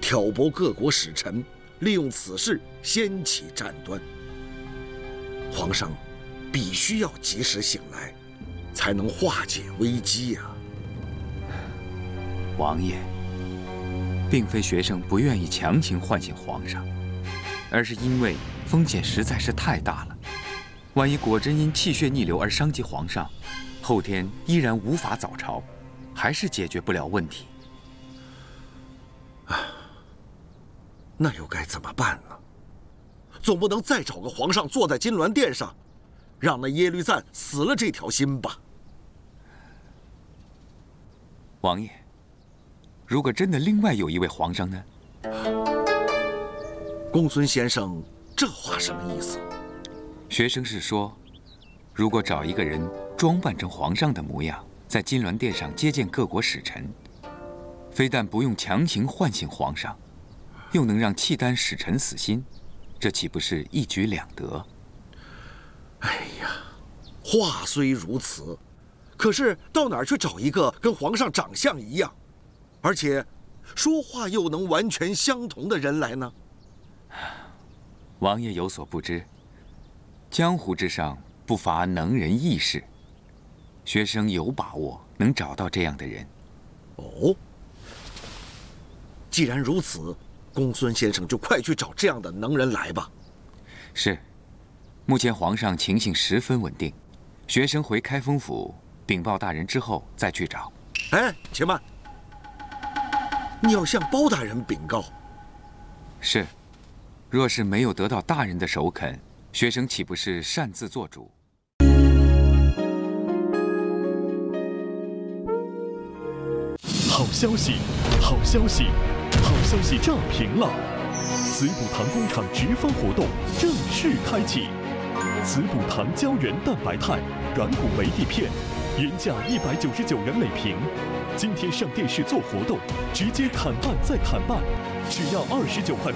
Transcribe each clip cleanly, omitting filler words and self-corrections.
挑拨各国使臣，利用此事掀起战端。皇上必须要及时醒来，才能化解危机呀。 王爷，并非学生不愿意强行唤醒皇上，而是因为风险实在是太大了。万一果真因气血逆流而伤及皇上，后天依然无法早朝，还是解决不了问题。 那又该怎么办呢？总不能再找个皇上坐在金銮殿上，让那耶律赞死了这条心吧？ 王爷，如果真的另外有一位皇上呢？ 公孙先生这话什么意思？ 学生是说，如果找一个人装扮成皇上的模样，在金銮殿上接见各国使臣，非但不用强行唤醒皇上，又能让契丹使臣死心，这岂不是一举两得？ 哎呀，话虽如此，可是到哪儿去找一个跟皇上长相一样，而且说话又能完全相同的人来呢？ 王爷有所不知，江湖之上不乏能人异士，学生有把握能找到这样的人。 哦，既然如此，公孙先生就快去找这样的能人来吧。 是，目前皇上情形十分稳定，学生回开封府禀报大人之后再去找。 哎，且慢，你要向包大人禀告。 是，若是没有得到大人的首肯，学生岂不是擅自做主？ 好消息，好消息，好消息炸屏了！滋补堂工厂直发活动正式开启，滋补堂胶原蛋白肽软骨维 D 片，原价199元每瓶，今天上电视做活动，直接砍半再砍半，只要29块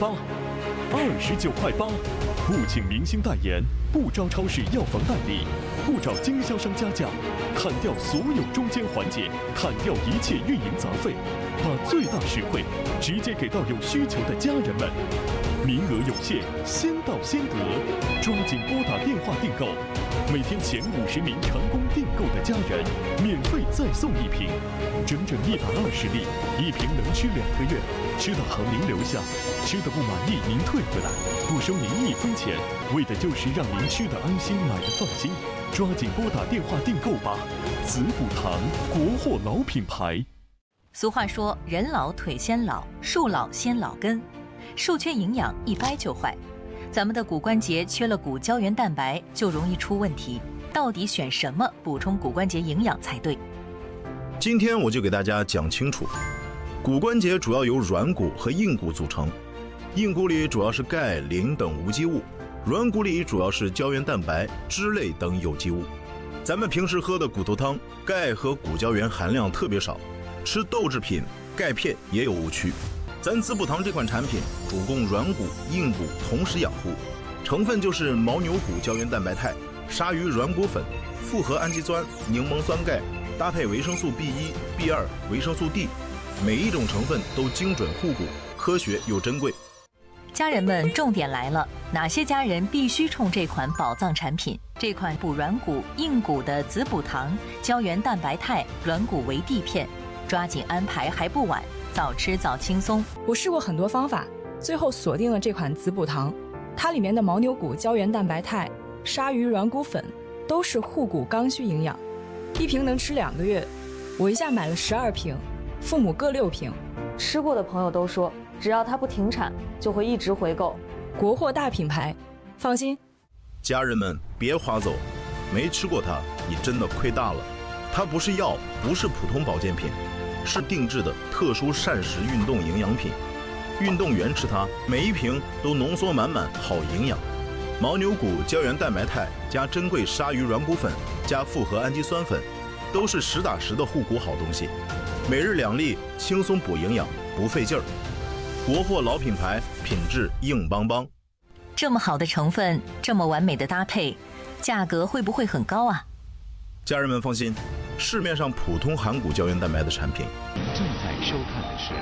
8，29块8，不请明星代言，不招超市药房代理，不找经销商加价，砍掉所有中间环节，砍掉一切运营杂费，把最大实惠直接给到有需求的家人们。名额有限，先到先得，抓紧拨打电话订购。每天前50名成功订购的家人，免费再送1瓶，整整120粒，1瓶能吃2个月。吃的好您留下，吃的不满意您退回来，不收您1分钱，为的就是让您吃的安心，买的放心。抓紧拨打电话订购吧！滋补堂，国货老品牌。 俗话说，人老腿先老，树老先老根，树缺营养一掰就坏。咱们的骨关节缺了骨胶原蛋白，就容易出问题。到底选什么补充骨关节营养才对？ 今天我就给大家讲清楚。骨关节主要由软骨和硬骨组成，硬骨里主要是钙、磷等无机物，软骨里主要是胶原蛋白、脂类等有机物。咱们平时喝的骨头汤，钙和骨胶原含量特别少，吃豆制品、钙片也有误区。咱滋补堂这款产品主供软骨、硬骨同时养护，成分就是牦牛骨胶原蛋白肽、鲨鱼软骨粉、复合氨基酸、柠檬酸钙，搭配维生素 B1、B2、维生素 D， 每一种成分都精准护骨，科学又珍贵。 家人们，重点来了，哪些家人必须冲这款宝藏产品？这款补软骨、硬骨的滋补堂胶原蛋白肽软骨维 D 片，抓紧安排还不晚，早吃早轻松。 我试过很多方法，最后锁定了这款滋补堂。它里面的牦牛骨胶原蛋白肽、鲨鱼软骨粉都是护骨刚需营养，1瓶能吃2个月。我一下买了12瓶，父母各6瓶。 吃过的朋友都说，只要它不停产，就会一直回购。 国货大品牌，放心。 家人们别划走，没吃过它，你真的亏大了。它不是药，不是普通保健品，是定制的特殊膳食运动营养品。运动员吃它，每1瓶都浓缩满满好营养。牦牛骨胶原蛋白肽加珍贵鲨鱼软骨粉加复合氨基酸粉，都是实打实的护骨好东西。每日2粒，轻松补营养，不费劲儿。国货老品牌，品质硬邦邦。 这么好的成分，这么完美的搭配，价格会不会很高啊？ 家人们放心，市面上普通含骨胶原蛋白的产品。 正在收看的是